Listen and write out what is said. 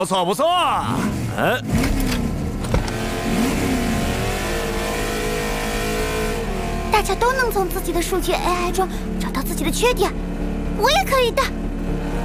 不错不错。 大家都能从自己的数据 AI 中找到自己的缺点，我也可以的。